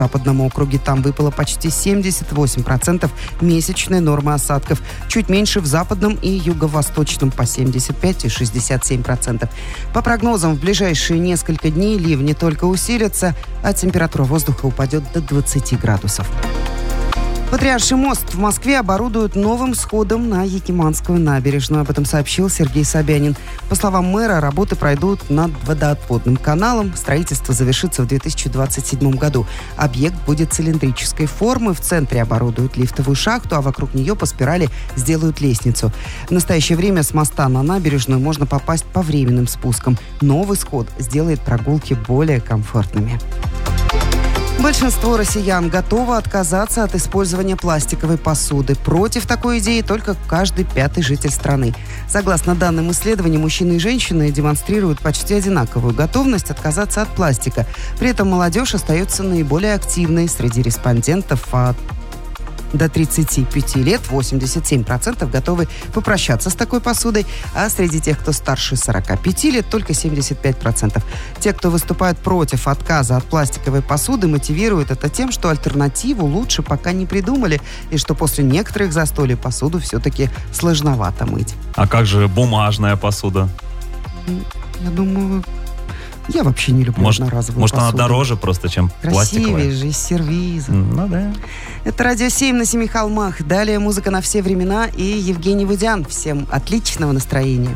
В Западном округе там выпало почти 78% месячной нормы осадков. Чуть меньше в Западном и Юго-Восточном по 75 и 67%. По прогнозам, в ближайшие несколько дней ливни только усилятся, а температура воздуха упадет до 20 градусов. Патриарший мост в Москве оборудуют новым сходом на Якиманскую набережную. Об этом сообщил Сергей Собянин. По словам мэра, работы пройдут над водоотводным каналом. Строительство завершится в 2027 году. Объект будет цилиндрической формы. В центре оборудуют лифтовую шахту, а вокруг нее по спирали сделают лестницу. В настоящее время с моста на набережную можно попасть по временным спускам. Новый сход сделает прогулки более комфортными. Большинство россиян готово отказаться от использования пластиковой посуды. Против такой идеи только каждый пятый житель страны. Согласно данным исследований, мужчины и женщины демонстрируют почти одинаковую готовность отказаться от пластика. При этом молодежь остается наиболее активной. Среди респондентов до 35 лет 87% готовы попрощаться с такой посудой, а среди тех, кто старше 45 лет, только 75%. Те, кто выступают против отказа от пластиковой посуды, мотивируют это тем, что альтернативу лучше пока не придумали, и что после некоторых застолий посуду все-таки сложновато мыть. А как же бумажная посуда? Я думаю... Я вообще не люблю одноразовую посуду. Может, она дороже просто, чем пластиковая? Красивее же, из сервиза. Ну да. Это «Радио 7» на Семи холмах. Далее музыка на все времена и Евгений Вудян. Всем отличного настроения.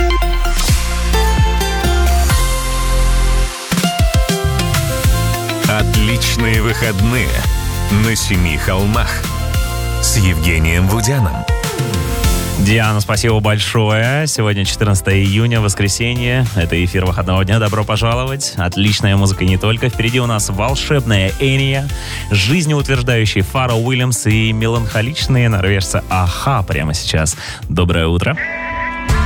Отличные выходные на Семи холмах с Евгением Вудяном. Диана, спасибо большое. Сегодня 14 июня, воскресенье. Это эфир выходного дня. Добро пожаловать. Отличная музыка не только. Впереди у нас волшебная Эния, жизнеутверждающий Фаррелл Уильямс и меланхоличные норвежцы Аха прямо сейчас. Доброе утро.